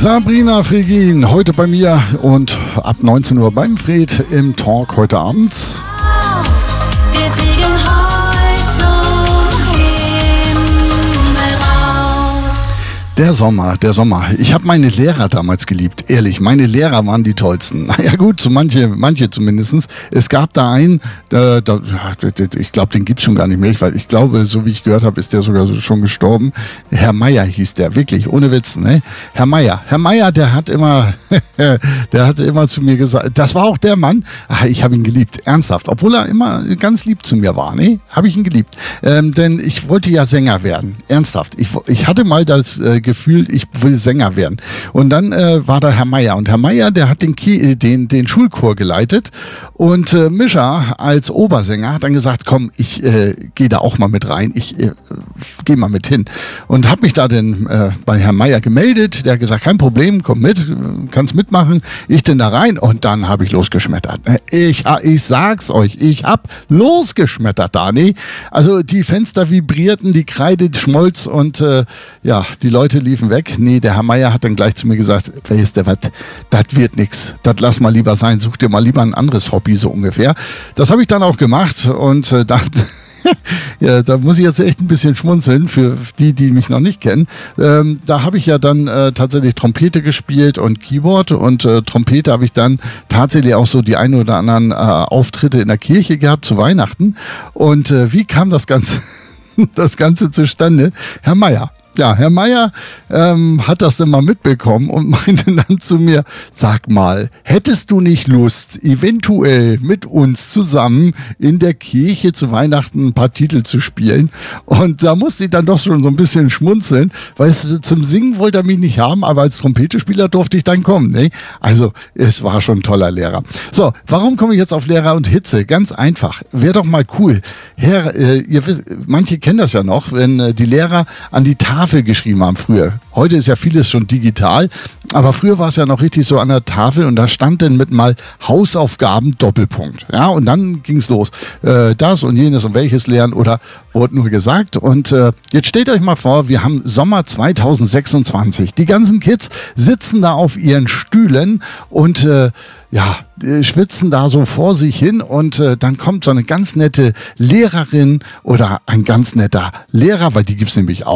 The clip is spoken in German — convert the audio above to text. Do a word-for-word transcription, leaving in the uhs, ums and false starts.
Sabrina Fregin, heute bei mir und ab neunzehn Uhr beim Fred im Talk heute Abend. Wir fliegen heute zum Himmelraum. Der Sommer, der Sommer. Ich habe meine Lehrer damals geliebt, ehrlich. Meine Lehrer waren die tollsten. Naja gut, so manche, manche zumindest. Es gab da einen, äh, da, ich glaube, den gibt's schon gar nicht mehr. Ich, ich glaube, so wie ich gehört habe, ist der sogar schon gestorben. Herr Meier hieß der, wirklich, ohne Witz. Ne? Herr Meier, Herr Meier, der hat immer, der hatte immer zu mir gesagt, das war auch der Mann, ach, ich habe ihn geliebt, ernsthaft. Obwohl er immer ganz lieb zu mir war, ne? Habe ich ihn geliebt. Ähm, denn ich wollte ja Sänger werden, ernsthaft. Ich, ich hatte mal das äh, Gefühl, ich will Sänger werden. Und dann äh, war da Herr Meier. Und Herr Meier, der hat den, Ki- den, den Schulchor geleitet. Und äh, Mischa als Obersänger hat dann gesagt, komm, ich äh, gehe da auch mal mit rein. Ich äh, gehe mal mit hin. Und habe mich da denn äh, bei Herrn Meier gemeldet. Der hat gesagt, kein Problem, komm mit, kannst mitmachen. Ich denn da rein. Und dann habe ich losgeschmettert. Ich, ich sag's euch, ich hab losgeschmettert, Dani. Also die Fenster vibrierten, die Kreide schmolz und äh, ja, die Leute liefen weg. Nee, der Herr Meier hat dann gleich zu mir gesagt, weißt du was, das wird nix. Das lass mal lieber sein, such dir mal lieber ein anderes Hobby, so ungefähr. Das habe ich dann auch gemacht und äh, dann... Ja, da muss ich jetzt echt ein bisschen schmunzeln für die, die mich noch nicht kennen. Ähm, da habe ich ja dann äh, tatsächlich Trompete gespielt und Keyboard und äh, Trompete habe ich dann tatsächlich auch so die ein oder anderen äh, Auftritte in der Kirche gehabt zu Weihnachten. Und äh, wie kam das Ganze, das Ganze zustande? Herr Meier. Ja, Herr Meier ähm, hat das dann mal mitbekommen und meinte dann zu mir, sag mal, hättest du nicht Lust, eventuell mit uns zusammen in der Kirche zu Weihnachten ein paar Titel zu spielen? Und da musste ich dann doch schon so ein bisschen schmunzeln, weil es, zum Singen wollte er mich nicht haben, aber als Trompetespieler durfte ich dann kommen. Ne? Also es war schon ein toller Lehrer. So, warum komme ich jetzt auf Lehrer und Hitze? Ganz einfach, wäre doch mal cool. Herr, äh, ihr wisst, manche kennen das ja noch, wenn äh, die Lehrer an die Tafel geschrieben haben früher. Heute ist ja vieles schon digital, aber früher war es ja noch richtig so an der Tafel und da stand dann mit mal Hausaufgaben Doppelpunkt. Ja, und dann ging es los. Äh, das und jenes und welches lernen oder wurde nur gesagt. Und äh, jetzt stellt euch mal vor, wir haben Sommer zweitausendsechsundzwanzig. Die ganzen Kids sitzen da auf ihren Stühlen und äh, ja, schwitzen da so vor sich hin und äh, dann kommt so eine ganz nette Lehrerin oder ein ganz netter Lehrer, weil die gibt's nämlich auch.